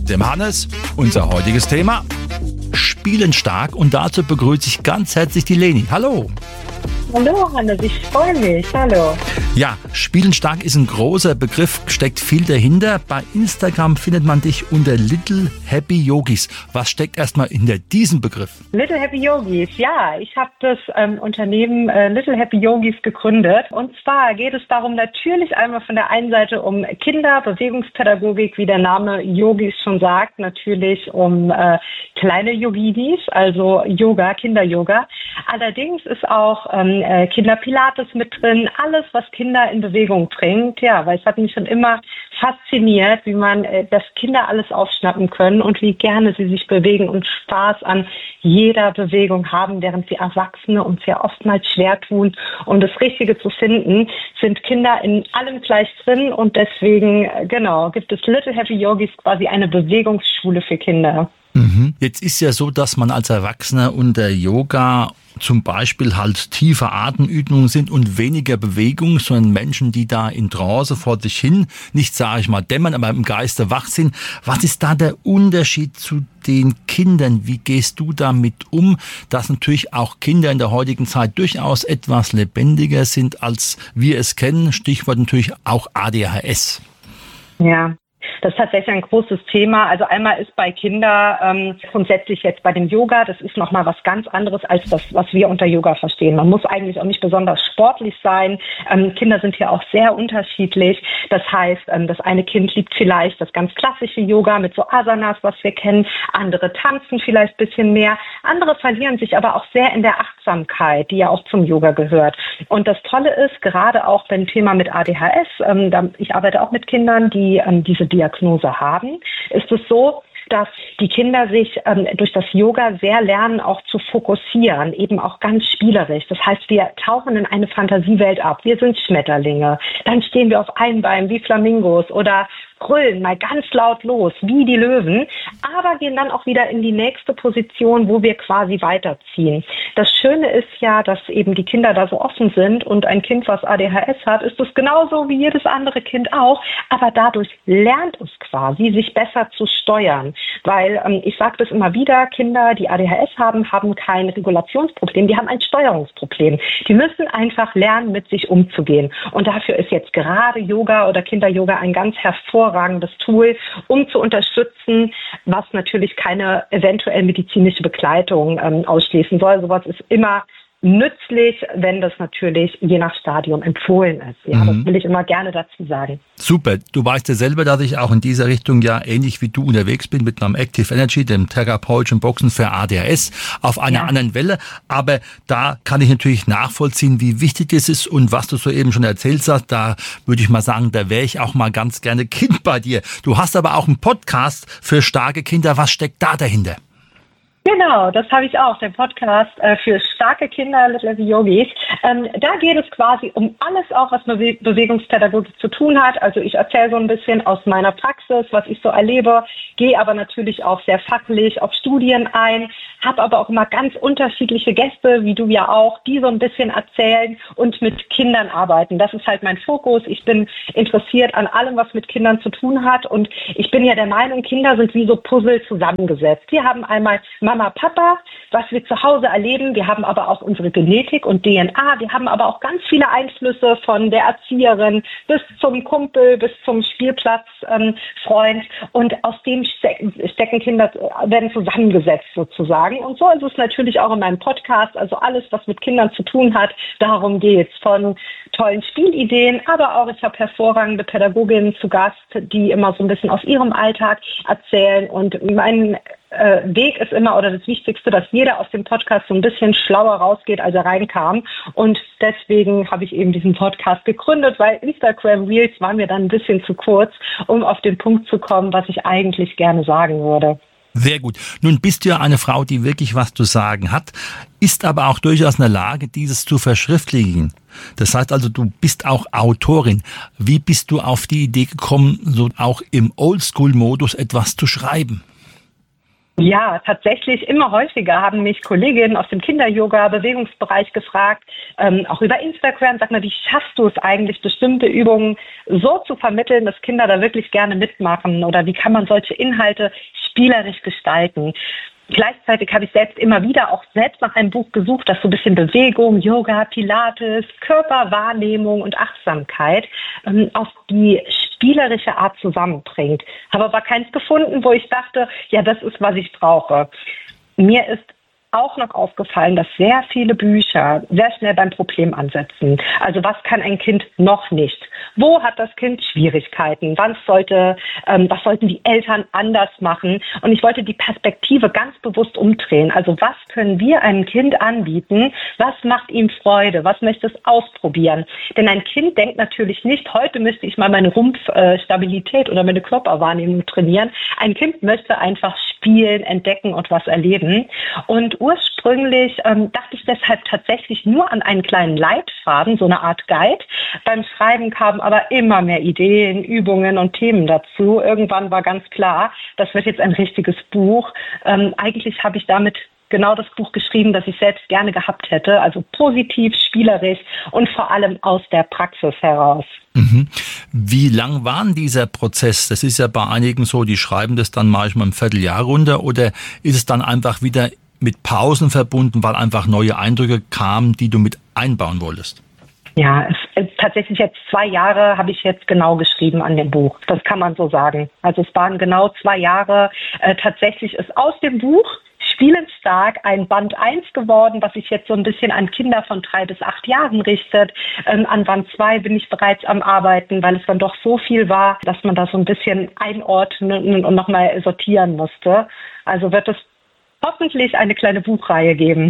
dem Hannes. Unser heutiges Thema: Spielen stark. Und dazu begrüße ich ganz herzlich die Leni. Hallo. Hallo Hannes, ich freue mich. Hallo. Ja, Spielen stark ist ein großer Begriff, steckt viel dahinter. Bei Instagram findet man dich unter Little Happy Yogis. Was steckt erstmal hinter diesem Begriff? Little Happy Yogis, ja, ich habe das Unternehmen Little Happy Yogis gegründet. Und zwar geht es darum, natürlich einmal von der einen Seite um Kinder, Bewegungspädagogik, wie der Name Yogis schon sagt, natürlich um kleine Yoginis, also Yoga, Kinder-Yoga. Allerdings ist auch Kinder-Pilates mit drin, alles, was Kinder in Bewegung bringt. Ja, weil es hat mich schon immer fasziniert, wie dass Kinder alles aufschnappen können und wie gerne sie sich bewegen und Spaß an jeder Bewegung haben, während wir Erwachsene uns ja oftmals schwer tun. Um das Richtige zu finden, sind Kinder in allem gleich drin und deswegen, gibt es Little Happy Yogis, quasi eine Bewegungsschule für Kinder. Jetzt ist ja so, dass man als Erwachsener unter Yoga zum Beispiel halt tiefe Atemübungen sind und weniger Bewegung, sondern Menschen, die da in Trance vor sich hin, nicht sage ich mal dämmern, aber im Geiste wach sind. Was ist da der Unterschied zu den Kindern? Wie gehst du damit um, dass natürlich auch Kinder in der heutigen Zeit durchaus etwas lebendiger sind, als wir es kennen? Stichwort natürlich auch ADHS. Ja. Das ist tatsächlich ein großes Thema. Also einmal ist bei Kindern grundsätzlich jetzt bei dem Yoga, das ist nochmal was ganz anderes als das, was wir unter Yoga verstehen. Man muss eigentlich auch nicht besonders sportlich sein. Kinder sind hier auch sehr unterschiedlich. Das heißt, das eine Kind liebt vielleicht das ganz klassische Yoga mit so Asanas, was wir kennen. Andere tanzen vielleicht ein bisschen mehr. Andere verlieren sich aber auch sehr in der Achtsamkeit, die ja auch zum Yoga gehört. Und das Tolle ist, gerade auch beim Thema mit ADHS, ich arbeite auch mit Kindern, die diese Diagnose haben, ist es so, dass die Kinder sich durch das Yoga sehr lernen, auch zu fokussieren, eben auch ganz spielerisch. Das heißt, wir tauchen in eine Fantasiewelt ab. Wir sind Schmetterlinge. Dann stehen wir auf einem Bein wie Flamingos oder brüllen mal ganz laut los, wie die Löwen, aber gehen dann auch wieder in die nächste Position, wo wir quasi weiterziehen. Das Schöne ist ja, dass eben die Kinder da so offen sind und ein Kind, was ADHS hat, ist es genauso wie jedes andere Kind auch, aber dadurch lernt es quasi, sich besser zu steuern, weil ich sage das immer wieder, Kinder, die ADHS haben, haben kein Regulationsproblem, die haben ein Steuerungsproblem. Die müssen einfach lernen, mit sich umzugehen und dafür ist jetzt gerade Yoga oder Kinder-Yoga ein ganz hervorragendes Tool, um zu unterstützen, was natürlich keine eventuell medizinische Begleitung ausschließen soll. Sowas ist immer nützlich, wenn das natürlich je nach Stadium empfohlen ist. Ja, das will ich immer gerne dazu sagen. Super. Du weißt ja selber, dass ich auch in dieser Richtung ja ähnlich wie du unterwegs bin mit einem Active Energy, dem therapeutischen Boxen für ADHS, auf einer anderen Welle. Aber da kann ich natürlich nachvollziehen, wie wichtig es ist und was du soeben schon erzählt hast. Da würde ich mal sagen, da wäre ich auch mal ganz gerne Kind bei dir. Du hast aber auch einen Podcast für starke Kinder. Was steckt da dahinter? Genau, das habe ich auch, der Podcast für starke Kinder, Little Happy Yogis. Da geht es quasi um alles auch, was mit Bewegungspädagogik zu tun hat. Also ich erzähle so ein bisschen aus meiner Praxis, was ich so erlebe, gehe aber natürlich auch sehr fachlich auf Studien ein, habe aber auch immer ganz unterschiedliche Gäste, wie du ja auch, die so ein bisschen erzählen und mit Kindern arbeiten. Das ist halt mein Fokus. Ich bin interessiert an allem, was mit Kindern zu tun hat und ich bin ja der Meinung, Kinder sind wie so Puzzle zusammengesetzt. Wir haben einmal Mama, Papa, was wir zu Hause erleben. Wir haben aber auch unsere Genetik und DNA. Wir haben aber auch ganz viele Einflüsse von der Erzieherin bis zum Kumpel, bis zum Spielplatzfreund. Und aus dem stecken Kinder, werden zusammengesetzt sozusagen. Und so ist es natürlich auch in meinem Podcast. Also alles, was mit Kindern zu tun hat, darum geht's. Von tollen Spielideen, aber auch ich habe hervorragende Pädagoginnen zu Gast, die immer so ein bisschen aus ihrem Alltag erzählen. Und mein Weg ist immer, oder das Wichtigste, dass jeder aus dem Podcast so ein bisschen schlauer rausgeht, als er reinkam. Und deswegen habe ich eben diesen Podcast gegründet, weil Instagram Reels waren mir dann ein bisschen zu kurz, um auf den Punkt zu kommen, was ich eigentlich gerne sagen würde. Sehr gut. Nun bist du ja eine Frau, die wirklich was zu sagen hat, ist aber auch durchaus in der Lage, dieses zu verschriftlichen. Das heißt also, du bist auch Autorin. Wie bist du auf die Idee gekommen, so auch im Oldschool-Modus etwas zu schreiben? Ja, tatsächlich immer häufiger haben mich Kolleginnen aus dem Kinder-Yoga, Bewegungsbereich gefragt, auch über Instagram, sag mal, wie schaffst du es eigentlich, bestimmte Übungen so zu vermitteln, dass Kinder da wirklich gerne mitmachen oder wie kann man solche Inhalte spielerisch gestalten? Gleichzeitig habe ich immer wieder auch selbst nach einem Buch gesucht, das so ein bisschen Bewegung, Yoga, Pilates, Körperwahrnehmung und Achtsamkeit auf die spielerische Art zusammenbringt. Habe aber keins gefunden, wo ich dachte, ja, das ist, was ich brauche. Mir ist auch noch aufgefallen, dass sehr viele Bücher sehr schnell beim Problem ansetzen. Also was kann ein Kind noch nicht? Wo hat das Kind Schwierigkeiten? Was sollten die Eltern anders machen? Und ich wollte die Perspektive ganz bewusst umdrehen. Also was können wir einem Kind anbieten? Was macht ihm Freude? Was möchte es ausprobieren? Denn ein Kind denkt natürlich nicht, heute müsste ich mal meine Rumpfstabilität oder meine Körperwahrnehmung trainieren. Ein Kind möchte einfach spielen, entdecken und was erleben. Und ursprünglich dachte ich deshalb tatsächlich nur an einen kleinen Leitfaden, so eine Art Guide. Beim Schreiben kamen aber immer mehr Ideen, Übungen und Themen dazu. Irgendwann war ganz klar, das wird jetzt ein richtiges Buch. Eigentlich habe ich damit genau das Buch geschrieben, das ich selbst gerne gehabt hätte. Also positiv, spielerisch und vor allem aus der Praxis heraus. Mhm. Wie lang war denn dieser Prozess? Das ist ja bei einigen so, die schreiben das dann manchmal im Vierteljahr runter, oder ist es dann einfach wieder mit Pausen verbunden, weil einfach neue Eindrücke kamen, die du mit einbauen wolltest? Ja, tatsächlich jetzt 2 Jahre habe ich jetzt genau geschrieben an dem Buch. Das kann man so sagen. Also es waren genau 2 Jahre. Tatsächlich ist aus dem Buch Spielenstark ein Band 1 geworden, was sich jetzt so ein bisschen an Kinder von 3 bis 8 Jahren richtet. An Band 2 bin ich bereits am Arbeiten, weil es dann doch so viel war, dass man das so ein bisschen einordnen und nochmal sortieren musste. Also wird es hoffentlich eine kleine Buchreihe geben.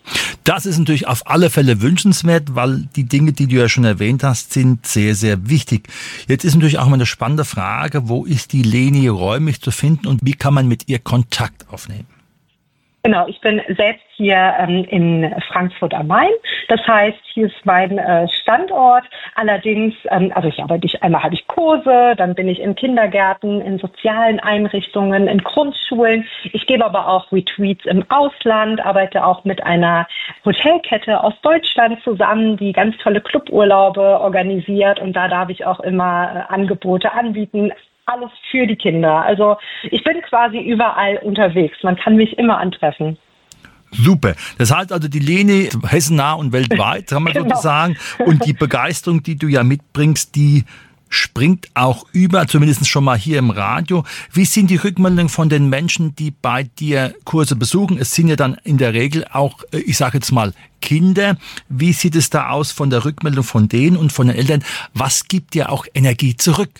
Das ist natürlich auf alle Fälle wünschenswert, weil die Dinge, die du ja schon erwähnt hast, sind sehr, sehr wichtig. Jetzt ist natürlich auch mal eine spannende Frage, wo ist die Leni räumlich zu finden und wie kann man mit ihr Kontakt aufnehmen? Genau, ich bin selbst hier in Frankfurt am Main. Das heißt, hier ist mein Standort. Allerdings, einmal habe ich Kurse, dann bin ich in Kindergärten, in sozialen Einrichtungen, in Grundschulen. Ich gebe aber auch Retreats im Ausland, arbeite auch mit einer Hotelkette aus Deutschland zusammen, die ganz tolle Cluburlaube organisiert. Und da darf ich auch immer Angebote anbieten. Alles für die Kinder. Also ich bin quasi überall unterwegs. Man kann mich immer antreffen. Super. Das heißt also, die Leni hessennah und weltweit, kann man Genau. sozusagen. Und die Begeisterung, die du ja mitbringst, die springt auch über, zumindest schon mal hier im Radio. Wie sind die Rückmeldungen von den Menschen, die bei dir Kurse besuchen? Es sind ja dann in der Regel auch, ich sage jetzt mal, Kinder. Wie sieht es da aus von der Rückmeldung von denen und von den Eltern? Was gibt dir auch Energie zurück?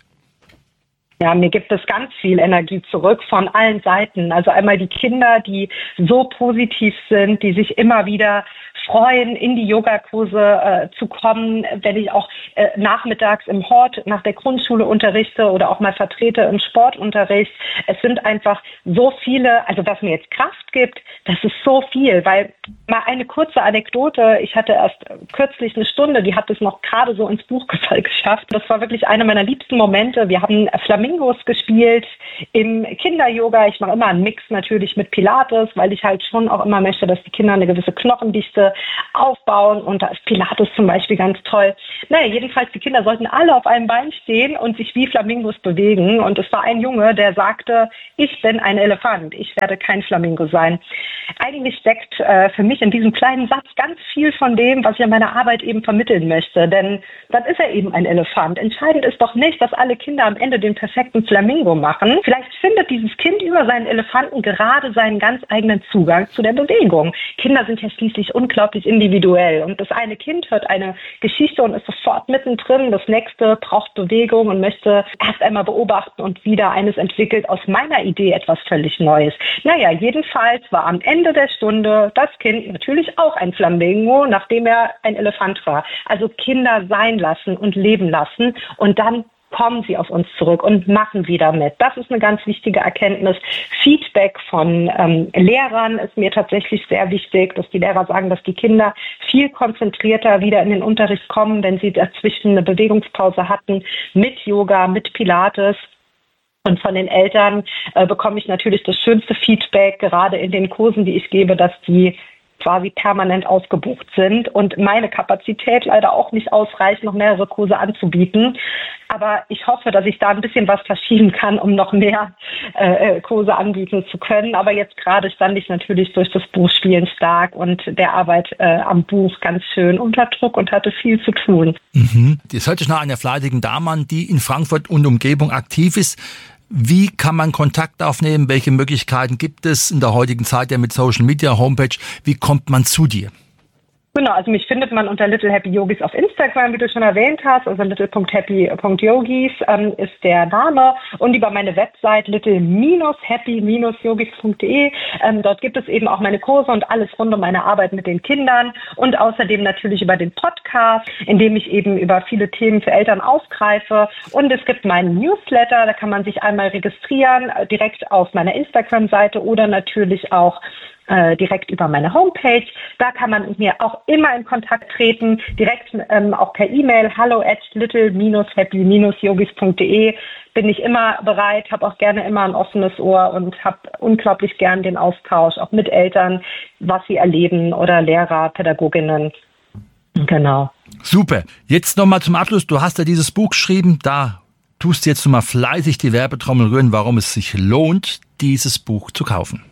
Ja, mir gibt es ganz viel Energie zurück von allen Seiten. Also einmal die Kinder, die so positiv sind, die sich immer wieder freuen, in die Yogakurse zu kommen, wenn ich auch nachmittags im Hort nach der Grundschule unterrichte oder auch mal vertrete im Sportunterricht. Es sind einfach so viele, also was mir jetzt Kraft gibt, das ist so viel, weil mal eine kurze Anekdote, ich hatte erst kürzlich eine Stunde, die hat es noch gerade so ins Buch geschafft. Das war wirklich einer meiner liebsten Momente. Wir haben Flamingos gespielt im Kinder-Yoga. Ich mache immer einen Mix natürlich mit Pilates, weil ich halt schon auch immer möchte, dass die Kinder eine gewisse Knochendichte aufbauen, und da ist Pilates zum Beispiel ganz toll. Naja, jedenfalls, die Kinder sollten alle auf einem Bein stehen und sich wie Flamingos bewegen, und es war ein Junge, der sagte, ich bin ein Elefant, ich werde kein Flamingo sein. Eigentlich steckt für mich in diesem kleinen Satz ganz viel von dem, was ich in meiner Arbeit eben vermitteln möchte, denn dann ist er eben ein Elefant. Entscheidend ist doch nicht, dass alle Kinder am Ende den perfekten Flamingo machen. Vielleicht findet dieses Kind über seinen Elefanten gerade seinen ganz eigenen Zugang zu der Bewegung. Kinder sind ja schließlich unglaublich individuell, und das eine Kind hört eine Geschichte und ist sofort mittendrin, das nächste braucht Bewegung und möchte erst einmal beobachten und wieder eines entwickelt aus meiner Idee etwas völlig Neues. Naja, jedenfalls war am Ende der Stunde das Kind natürlich auch ein Flamingo, nachdem er ein Elefant war. Also Kinder sein lassen und leben lassen, und dann kommen sie auf uns zurück und machen wieder mit. Das ist eine ganz wichtige Erkenntnis. Feedback von Lehrern ist mir tatsächlich sehr wichtig, dass die Lehrer sagen, dass die Kinder viel konzentrierter wieder in den Unterricht kommen, wenn sie dazwischen eine Bewegungspause hatten mit Yoga, mit Pilates. Und von den Eltern bekomme ich natürlich das schönste Feedback, gerade in den Kursen, die ich gebe, dass die quasi permanent ausgebucht sind und meine Kapazität leider auch nicht ausreicht, noch mehrere Kurse anzubieten. Aber ich hoffe, dass ich da ein bisschen was verschieben kann, um noch mehr Kurse anbieten zu können. Aber jetzt gerade stand ich natürlich durch das Buch Spielen stark und der Arbeit am Buch ganz schön unter Druck und hatte viel zu tun. Das hört sich nach einer fleißigen Dame an, die in Frankfurt und Umgebung aktiv ist. Wie kann man Kontakt aufnehmen? Welche Möglichkeiten gibt es in der heutigen Zeit ja mit Social Media, Homepage? Wie kommt man zu dir? Genau, also mich findet man unter Little Happy Yogis auf Instagram, wie du schon erwähnt hast. Also little.happy.yogis ist der Name. Und über meine Website little-happy-yogis.de. Dort gibt es eben auch meine Kurse und alles rund um meine Arbeit mit den Kindern. Und außerdem natürlich über den Podcast, in dem ich eben über viele Themen für Eltern aufgreife. Und es gibt meinen Newsletter, da kann man sich einmal registrieren, direkt auf meiner Instagram-Seite oder natürlich auch direkt über meine Homepage. Da kann man mit mir auch immer in Kontakt treten, direkt auch per E-Mail, hallo@little-happy-yogis.de. Bin ich immer bereit, habe auch gerne immer ein offenes Ohr und habe unglaublich gern den Austausch, auch mit Eltern, was sie erleben oder Lehrer, Pädagoginnen. Genau. Super. Jetzt nochmal zum Abschluss. Du hast ja dieses Buch geschrieben, da tust du jetzt nochmal fleißig die Werbetrommel rühren, warum es sich lohnt, dieses Buch zu kaufen.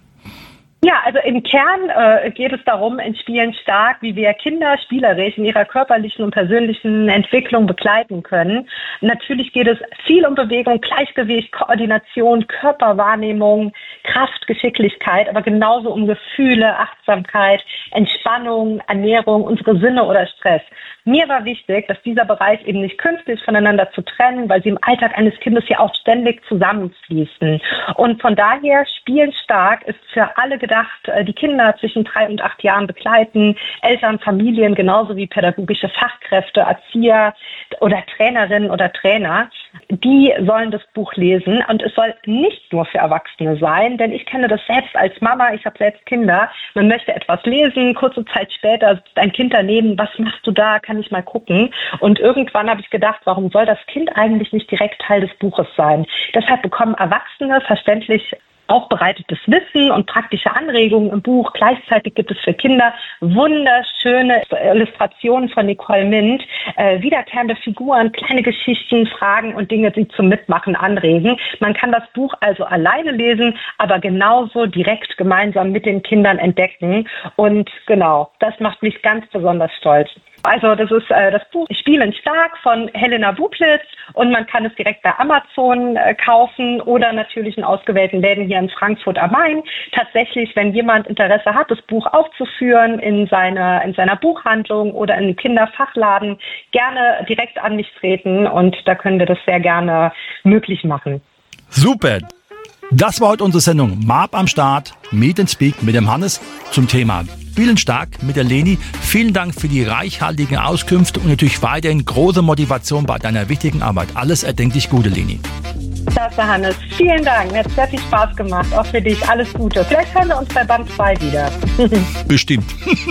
Ja, also im Kern geht es darum, in Spielen stark, wie wir Kinder spielerisch in ihrer körperlichen und persönlichen Entwicklung begleiten können. Natürlich geht es viel um Bewegung, Gleichgewicht, Koordination, Körperwahrnehmung, Kraft, Geschicklichkeit, aber genauso um Gefühle, Achtsamkeit, Entspannung, Ernährung, unsere Sinne oder Stress. Mir war wichtig, dass dieser Bereich eben nicht künstlich voneinander zu trennen, weil sie im Alltag eines Kindes ja auch ständig zusammenfließen. Und von daher, Spielen stark ist für alle gedacht, die Kinder zwischen 3 und 8 Jahren begleiten, Eltern, Familien, genauso wie pädagogische Fachkräfte, Erzieher oder Trainerinnen oder Trainer. Die sollen das Buch lesen und es soll nicht nur für Erwachsene sein, denn ich kenne das selbst als Mama, ich habe selbst Kinder. Man möchte etwas lesen, kurze Zeit später sitzt ein Kind daneben, was machst du da, kann ich mal gucken. Und irgendwann habe ich gedacht, warum soll das Kind eigentlich nicht direkt Teil des Buches sein? Deshalb bekommen Erwachsene verständlich aufbereitetes Wissen und praktische Anregungen im Buch. Gleichzeitig gibt es für Kinder wunderschöne Illustrationen von Nicole Mint, wiederkehrende Figuren, kleine Geschichten, Fragen und Dinge, die zum Mitmachen anregen. Man kann das Buch also alleine lesen, aber genauso direkt gemeinsam mit den Kindern entdecken. Und genau, das macht mich ganz besonders stolz. Also das ist das Buch Spielen stark von Helena Bublitz und man kann es direkt bei Amazon kaufen oder natürlich in ausgewählten Läden hier in Frankfurt am Main. Tatsächlich, wenn jemand Interesse hat, das Buch aufzuführen in seiner Buchhandlung oder in einem Kinderfachladen, gerne direkt an mich treten und da können wir das sehr gerne möglich machen. Super! Das war heute unsere Sendung Mab am Start, Meet and Speak mit dem Hannes zum Thema Spielen stark mit der Leni. Vielen Dank für die reichhaltigen Auskünfte und natürlich weiterhin große Motivation bei deiner wichtigen Arbeit. Alles erdenklich Gute, Leni. Klasse, Hannes. Vielen Dank. Mir hat sehr viel Spaß gemacht. Auch für dich. Alles Gute. Vielleicht hören wir uns bei Band 2 wieder. Bestimmt.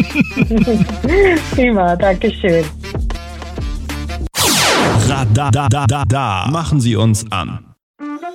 Prima. Dankeschön. Machen Sie uns an.